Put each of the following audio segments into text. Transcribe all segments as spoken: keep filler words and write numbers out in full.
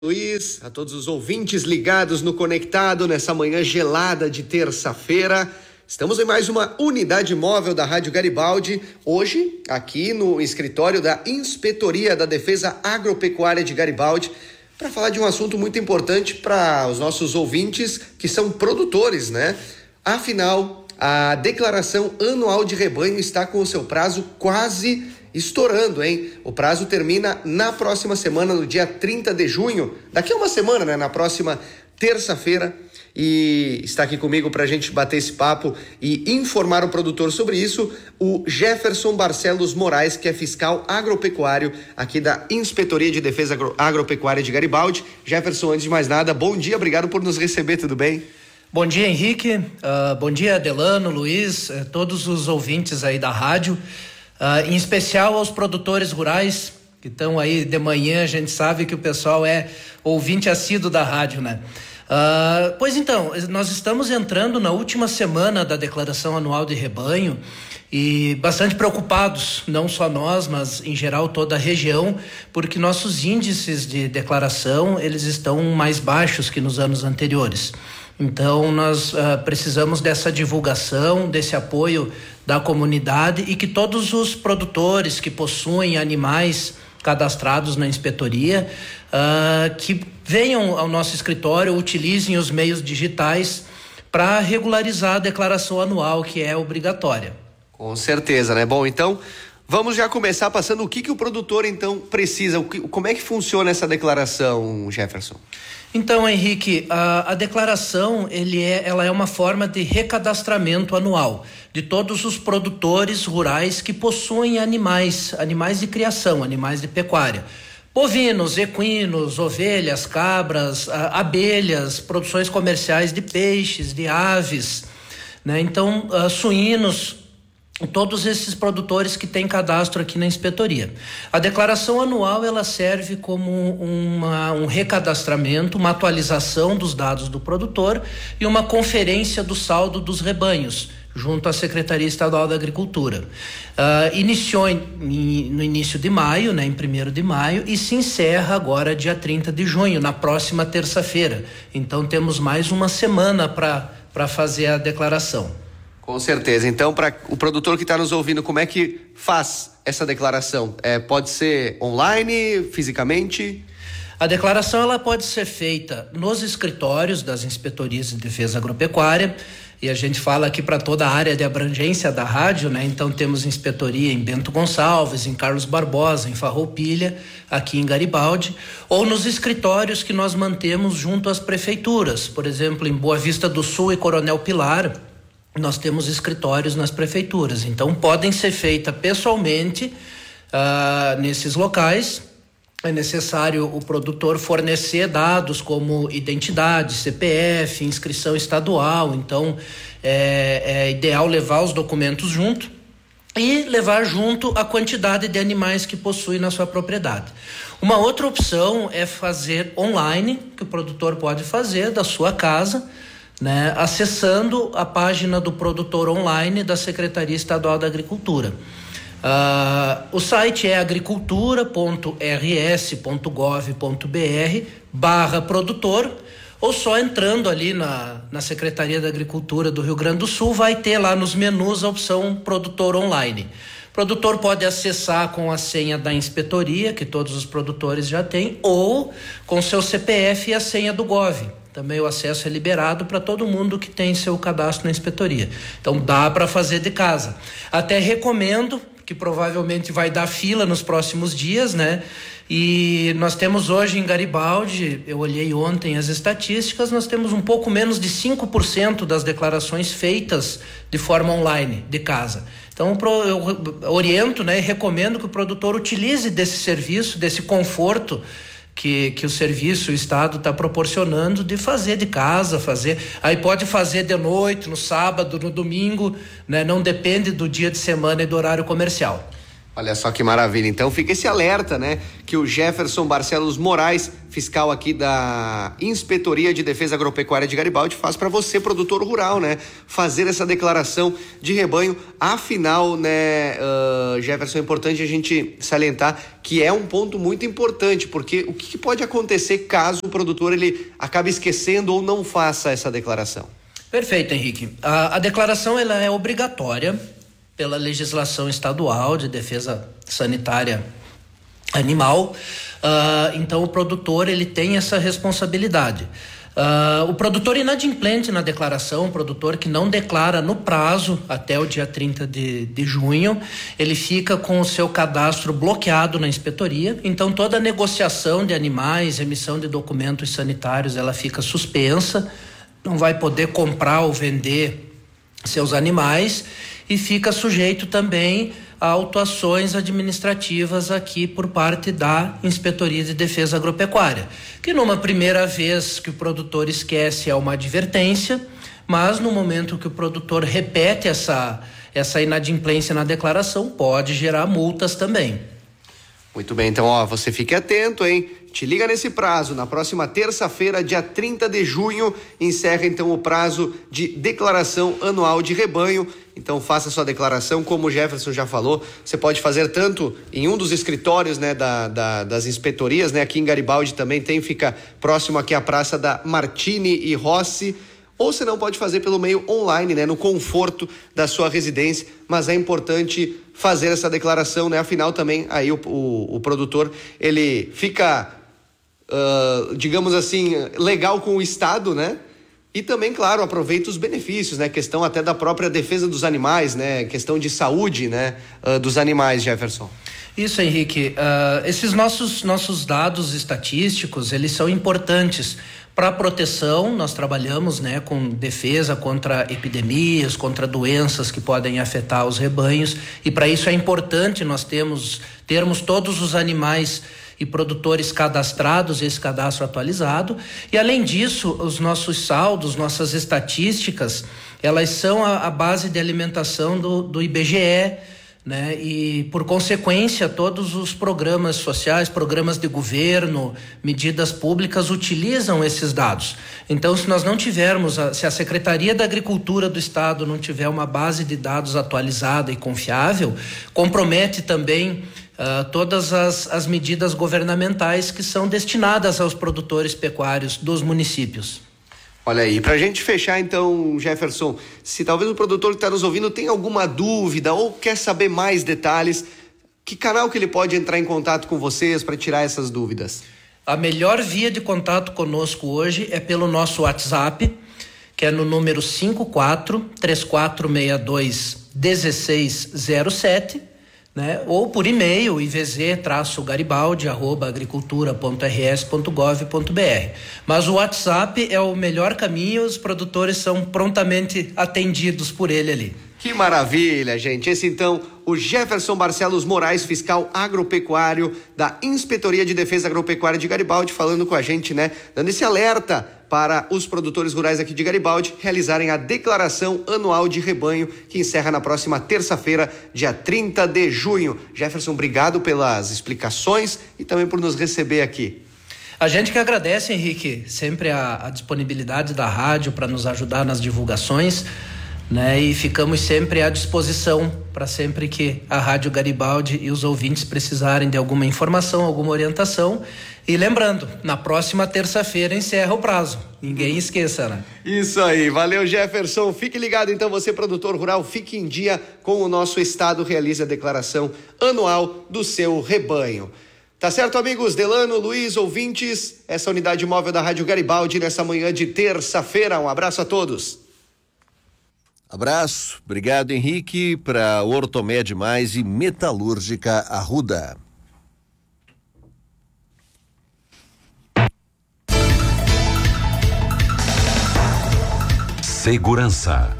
Luiz, a todos os ouvintes ligados no Conectado nessa manhã gelada de terça-feira. Estamos em mais uma unidade móvel da Rádio Garibaldi, hoje aqui no escritório da Inspetoria da Defesa Agropecuária de Garibaldi, para falar de um assunto muito importante para os nossos ouvintes que são produtores, né? Afinal, a declaração anual de rebanho está com o seu prazo quase estourando, hein? O prazo termina na próxima semana, no dia trinta de junho, daqui a uma semana, né? Na próxima terça-feira. E está aqui comigo para a gente bater esse papo e informar o produtor sobre isso, o Jefferson Barcelos Moraes, que é fiscal agropecuário aqui da Inspetoria de Defesa Agro- Agropecuária de Garibaldi. Jefferson, antes de mais nada, bom dia, obrigado por nos receber, tudo bem? Bom dia, Henrique, uh, bom dia, Delano, Luiz, uh, todos os ouvintes aí da rádio. Uh, em especial aos produtores rurais que estão aí de manhã. A gente sabe que o pessoal é ouvinte assíduo da rádio, né? Uh, pois então, nós estamos entrando na última semana da declaração anual de rebanho e bastante preocupados, não só nós, mas em geral toda a região, porque nossos índices de declaração, eles estão mais baixos que nos anos anteriores. Então, nós uh, precisamos dessa divulgação, desse apoio da comunidade e que todos os produtores que possuem animais cadastrados na inspetoria, uh, que venham ao nosso escritório, utilizem os meios digitais para regularizar a declaração anual, que é obrigatória. Com certeza, né? Bom, então, vamos já começar passando o que, que o produtor, então, precisa, o que, como é que funciona essa declaração, Jefferson? Então, Henrique, a, a declaração ele é, ela é uma forma de recadastramento anual de todos os produtores rurais que possuem animais, animais de criação, animais de pecuária. Bovinos, equinos, ovelhas, cabras, a, abelhas, produções comerciais de peixes, de aves, né? Então, a, suínos, todos esses produtores que têm cadastro aqui na inspetoria. A declaração anual ela serve como uma, um recadastramento, uma atualização dos dados do produtor e uma conferência do saldo dos rebanhos junto à Secretaria Estadual da Agricultura. Uh, iniciou em, em, no início de maio, né, em primeiro de maio, e se encerra agora dia trinta de junho, na próxima terça-feira. Então temos mais uma semana para para fazer a declaração. Com certeza. Então, para o produtor que está nos ouvindo, como é que faz essa declaração? É, pode ser online, fisicamente? A declaração ela pode ser feita nos escritórios das inspetorias de defesa agropecuária, e a gente fala aqui para toda a área de abrangência da rádio, né? Então temos inspetoria em Bento Gonçalves, em Carlos Barbosa, em Farroupilha, aqui em Garibaldi, ou nos escritórios que nós mantemos junto às prefeituras, por exemplo, em Boa Vista do Sul e Coronel Pilar. Nós temos escritórios nas prefeituras, então podem ser feitas pessoalmente uh, nesses locais. É necessário o produtor fornecer dados como identidade, C P F, inscrição estadual. Então é, é ideal levar os documentos junto e levar junto a quantidade de animais que possui na sua propriedade. Uma outra opção é fazer online, que o produtor pode fazer da sua casa, né, acessando a página do produtor online da Secretaria Estadual da Agricultura. Uh, o site é agricultura ponto r s ponto gov ponto b r barra produtor, ou só entrando ali na, na Secretaria da Agricultura do Rio Grande do Sul, vai ter lá nos menus a opção produtor online. O produtor pode acessar com a senha da inspetoria, que todos os produtores já têm, ou com seu C P F e a senha do Gov. Também o acesso é liberado para todo mundo que tem seu cadastro na inspetoria. Então dá para fazer de casa. Até recomendo, que provavelmente vai dar fila nos próximos dias, né? E nós temos hoje em Garibaldi, eu olhei ontem as estatísticas, nós temos um pouco menos de cinco por cento das declarações feitas de forma online, de casa. Então eu oriento, né, e recomendo que o produtor utilize desse serviço, desse conforto que, que o serviço, o Estado está proporcionando de fazer de casa, fazer, aí pode fazer de noite, no sábado, no domingo, né? Não depende do dia de semana e do horário comercial. Olha só que maravilha. Então fica esse alerta, né? Que o Jefferson Barcelos Moraes, fiscal aqui da Inspetoria de Defesa Agropecuária de Garibaldi, faz para você, produtor rural, né? Fazer essa declaração de rebanho. Afinal, né, uh, Jefferson, é importante a gente salientar que é um ponto muito importante, porque o que pode acontecer caso o produtor ele acabe esquecendo ou não faça essa declaração? Perfeito, Henrique. A, a declaração ela é obrigatória pela legislação estadual de defesa sanitária animal, uh, então o produtor ele tem essa responsabilidade. Uh, o produtor inadimplente na declaração, o produtor que não declara no prazo até o dia trinta de junho, ele fica com o seu cadastro bloqueado na inspetoria, então toda a negociação de animais, emissão de documentos sanitários, ela fica suspensa, não vai poder comprar ou vender seus animais e fica sujeito também a autuações administrativas aqui por parte da Inspetoria de Defesa Agropecuária, que numa primeira vez que o produtor esquece é uma advertência, mas no momento que o produtor repete essa, essa inadimplência na declaração, pode gerar multas também. Muito bem, então ó, você fique atento, hein? Te liga nesse prazo, na próxima terça-feira, dia trinta de junho, encerra então o prazo de declaração anual de rebanho. Então faça sua declaração, como o Jefferson já falou, você pode fazer tanto em um dos escritórios, né, da, da, das inspetorias, né, aqui em Garibaldi também tem, fica próximo aqui à praça da Martini e Rossi, ou você não pode fazer pelo meio online, né, no conforto da sua residência, mas é importante fazer essa declaração, né, afinal também aí o, o, o produtor, ele fica, uh, digamos assim, legal com o Estado, né? E também, claro, aproveita os benefícios, né? Questão até da própria defesa dos animais, né? Questão de saúde, né? Uh, dos animais, Jefferson. Isso, Henrique. Uh, esses nossos, nossos dados estatísticos, eles são importantes para a proteção. Nós trabalhamos, né, com defesa contra epidemias, contra doenças que podem afetar os rebanhos, e para isso é importante nós temos, termos todos os animais e produtores cadastrados, esse cadastro atualizado. E além disso, os nossos saldos, nossas estatísticas, elas são a, a base de alimentação do, do I B G E, né? E por consequência, todos os programas sociais, programas de governo, medidas públicas utilizam esses dados. Então, se nós não tivermos, a, se a Secretaria da Agricultura do Estado não tiver uma base de dados atualizada e confiável, compromete também Uh, todas as, as medidas governamentais que são destinadas aos produtores pecuários dos municípios. Olha aí, pra gente fechar então, Jefferson, se talvez o produtor que está nos ouvindo tem alguma dúvida ou quer saber mais detalhes, que canal que ele pode entrar em contato com vocês para tirar essas dúvidas? A melhor via de contato conosco hoje é pelo nosso WhatsApp, que é no número cinco quatro, três quatro seis dois, um seis zero sete, né? Ou por e-mail, i v z garibaldi arroba agricultura ponto r s ponto gov ponto b r. Mas o WhatsApp é o melhor caminho, os produtores são prontamente atendidos por ele ali. Que maravilha, gente. Esse então, o Jefferson Barcelos Moraes, fiscal agropecuário da Inspetoria de Defesa Agropecuária de Garibaldi, falando com a gente, né? Dando esse alerta para os produtores rurais aqui de Garibaldi realizarem a declaração anual de rebanho, que encerra na próxima terça-feira, dia trinta de junho. Jefferson, obrigado pelas explicações e também por nos receber aqui. A gente que agradece, Henrique, sempre a, a disponibilidade da rádio para nos ajudar nas divulgações, né? E ficamos sempre à disposição para sempre que a Rádio Garibaldi e os ouvintes precisarem de alguma informação, alguma orientação. E lembrando, na próxima terça-feira encerra o prazo. Ninguém esqueça, né? Isso aí, valeu, Jefferson. Fique ligado então, você produtor rural, fique em dia com o nosso estado, realize a declaração anual do seu rebanho. Tá certo, amigos? Delano, Luiz, ouvintes, essa unidade móvel da Rádio Garibaldi nessa manhã de terça-feira. Um abraço a todos. Abraço, obrigado, Henrique, para Ortomed Mais e Metalúrgica Arruda. Segurança.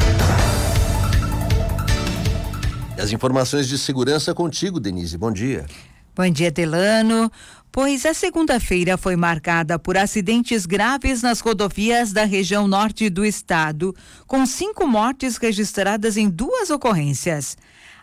As informações de segurança contigo, Denise. Bom dia. Bom dia, Delano. Pois a segunda-feira foi marcada por acidentes graves nas rodovias da região norte do estado, com cinco mortes registradas em duas ocorrências.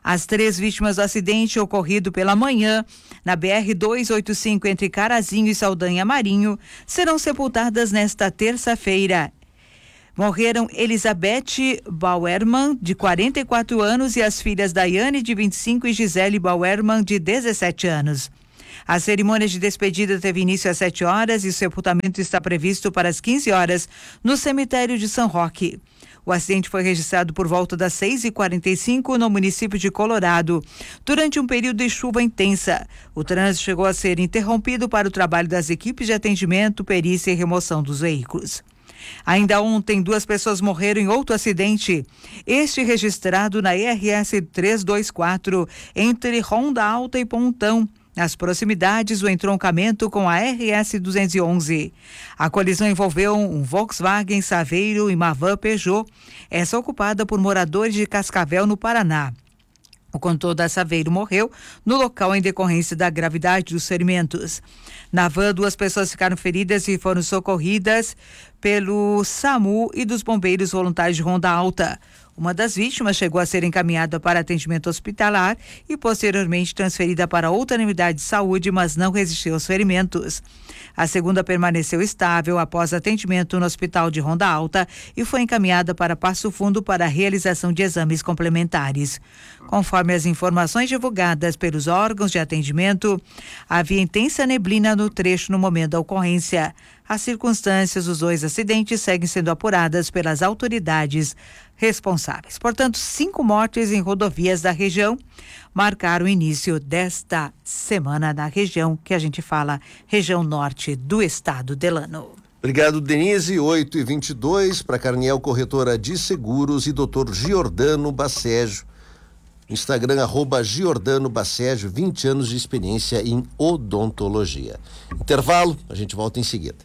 As três vítimas do acidente ocorrido pela manhã na B R duzentos e oitenta e cinco entre Carazinho e Saldanha Marinho serão sepultadas nesta terça-feira. Morreram Elizabeth Bauerman, de quarenta e quatro anos, e as filhas Daiane, de vinte e cinco, e Gisele Bauerman, de dezessete anos. A cerimônia de despedida teve início às sete horas e o sepultamento está previsto para as quinze horas no cemitério de São Roque. O acidente foi registrado por volta das seis e quarenta e cinco no município de Colorado, durante um período de chuva intensa. O trânsito chegou a ser interrompido para o trabalho das equipes de atendimento, perícia e remoção dos veículos. Ainda ontem, duas pessoas morreram em outro acidente, este registrado na I R S trezentos e vinte e quatro, entre Ronda Alta e Pontão, nas proximidades do entroncamento com a R S duzentos e onze. A colisão envolveu um Volkswagen Saveiro e uma van Peugeot, essa ocupada por moradores de Cascavel, no Paraná. O condutor da Saveiro morreu no local em decorrência da gravidade dos ferimentos. Na van, duas pessoas ficaram feridas e foram socorridas pelo SAMU e dos bombeiros voluntários de Ronda Alta. Uma das vítimas chegou a ser encaminhada para atendimento hospitalar e posteriormente transferida para outra unidade de saúde, mas não resistiu aos ferimentos. A segunda permaneceu estável após atendimento no hospital de Ronda Alta e foi encaminhada para Passo Fundo para a realização de exames complementares. Conforme as informações divulgadas pelos órgãos de atendimento, havia intensa neblina no trecho no momento da ocorrência. As circunstâncias dos dois acidentes seguem sendo apuradas pelas autoridades responsáveis. Portanto, cinco mortes em rodovias da região marcaram o início desta semana na região que a gente fala, região norte do estado. Delano. Obrigado, Denise. oito e vinte e dois para Carniel Corretora de Seguros e doutor Giordano Bacejo. Instagram, arroba Giordano Bacejo, vinte anos de experiência em odontologia. Intervalo, a gente volta em seguida.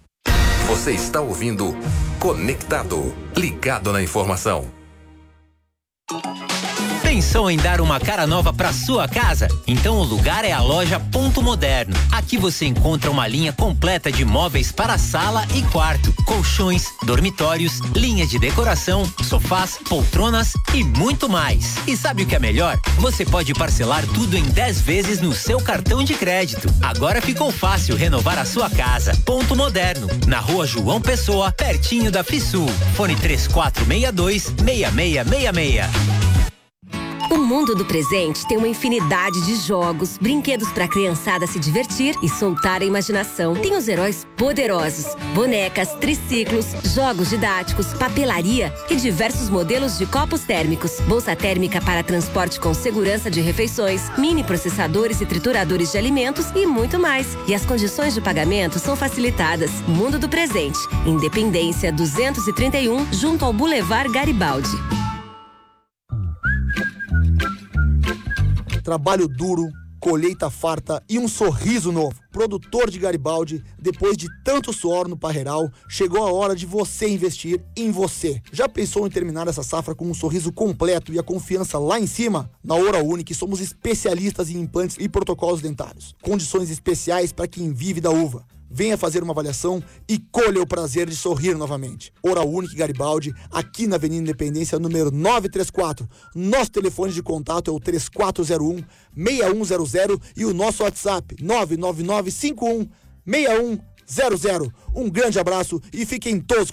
Você está ouvindo Conectado, ligado na informação. Pensou em dar uma cara nova para sua casa? Então o lugar é a loja Ponto Moderno. Aqui você encontra uma linha completa de móveis para sala e quarto, colchões, dormitórios, linha de decoração, sofás, poltronas e muito mais. E sabe o que é melhor? Você pode parcelar tudo em dez vezes no seu cartão de crédito. Agora ficou fácil renovar a sua casa. Ponto Moderno, na Rua João Pessoa, pertinho da Fisul. Fone três quatro seis dois, seis seis seis seis. O mundo do presente tem uma infinidade de jogos, brinquedos para a criançada se divertir e soltar a imaginação. Tem os heróis poderosos, bonecas, triciclos, jogos didáticos, papelaria e diversos modelos de copos térmicos, bolsa térmica para transporte com segurança de refeições, mini processadores e trituradores de alimentos e muito mais. E as condições de pagamento são facilitadas. Mundo do presente, Independência duzentos e trinta e um, junto ao Boulevard Garibaldi. Trabalho duro, colheita farta e um sorriso novo. Produtor de Garibaldi, depois de tanto suor no parreiral, chegou a hora de você investir em você. Já pensou em terminar essa safra com um sorriso completo e a confiança lá em cima? Na Oral Unique somos especialistas em implantes e protocolos dentários. Condições especiais para quem vive da uva. Venha fazer uma avaliação e colha o prazer de sorrir novamente. Oral Unique Garibaldi, aqui na Avenida Independência, número novecentos e trinta e quatro. Nosso telefone de contato é o três quatro zero um, seis um zero zero e o nosso WhatsApp nove nove nove cinco um, seis um zero zero. Um grande abraço e fiquem todos com